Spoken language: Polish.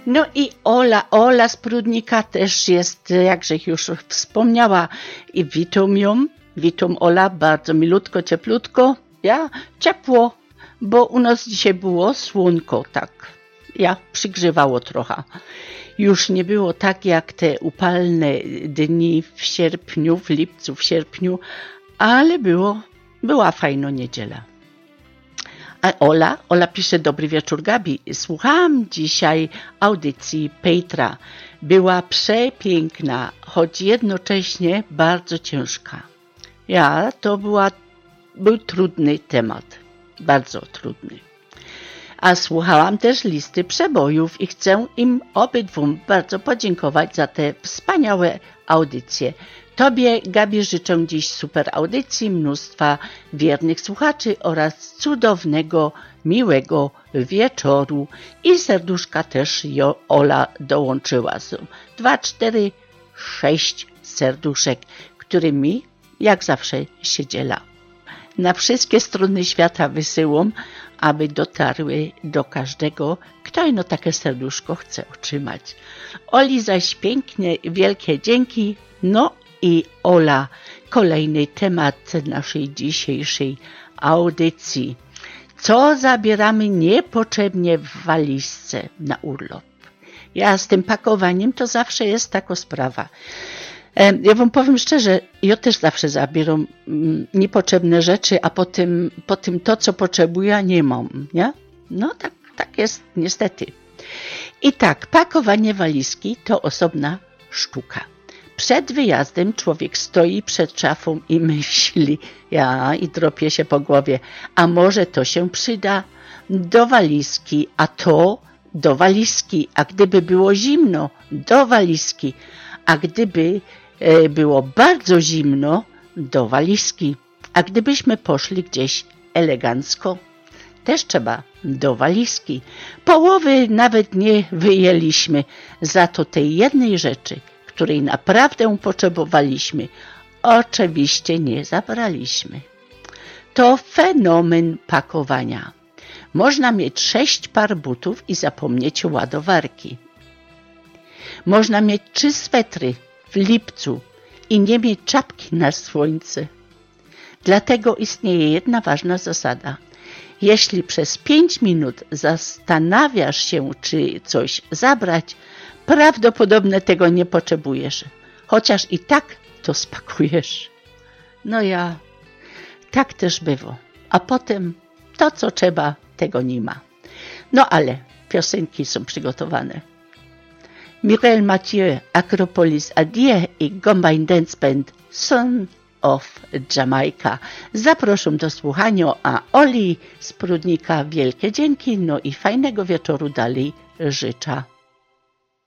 No i Ola z Prudnika też jest, jakże już wspomniała, i witam Ola, bardzo milutko, cieplutko, ciepło, bo u nas dzisiaj było słonko, tak, przygrzewało trochę. Już nie było tak jak te upalne dni w lipcu, w sierpniu, ale była fajna niedziela. A Ola pisze: dobry wieczór, Gabi. Słuchałam dzisiaj audycji Petra. Była przepiękna, choć jednocześnie bardzo ciężka. Był trudny temat, bardzo trudny. A słuchałam też listy przebojów i chcę im obydwóm bardzo podziękować za te wspaniałe audycje. Tobie, Gabi, życzę dziś super audycji, mnóstwa wiernych słuchaczy oraz cudownego, miłego wieczoru. I serduszka też Ola dołączyła. 2, 4, 6 serduszek, którymi jak zawsze się dziela. Na wszystkie strony świata wysyłam, aby dotarły do każdego, kto ino takie serduszko chce otrzymać. Oli zaś pięknie, wielkie dzięki. No i Ola, kolejny temat naszej dzisiejszej audycji. Co zabieramy niepotrzebnie w walizce na urlop? Z tym pakowaniem to zawsze jest taka sprawa. Ja wam powiem szczerze, ja też zawsze zabieram niepotrzebne rzeczy, a potem to, co potrzebuję, nie mam. Nie? No tak jest niestety. I tak, pakowanie walizki to osobna sztuka. Przed wyjazdem człowiek stoi przed szafą i myśli, i dropie się po głowie, a może to się przyda do walizki, a to do walizki, a gdyby było zimno, do walizki, a gdyby było bardzo zimno, do walizki, a gdybyśmy poszli gdzieś elegancko, też trzeba do walizki. Połowy nawet nie wyjęliśmy, za to tej jednej rzeczy, której naprawdę potrzebowaliśmy, oczywiście nie zabraliśmy. To fenomen pakowania. Można mieć 6 par butów i zapomnieć ładowarki. Można mieć 3 swetry w lipcu i nie mieć czapki na słońce. Dlatego istnieje jedna ważna zasada. Jeśli przez 5 minut zastanawiasz się, czy coś zabrać, prawdopodobnie tego nie potrzebujesz, chociaż i tak to spakujesz. Tak też bywa. A potem to, co trzeba, tego nie ma. Ale piosenki są przygotowane. Mireille Mathieu, Acropolis Adieu i Combine Dance Band Son of Jamaica. Zapraszam do słuchania, a Oli z Prudnika wielkie dzięki, i fajnego wieczoru dalej życzę.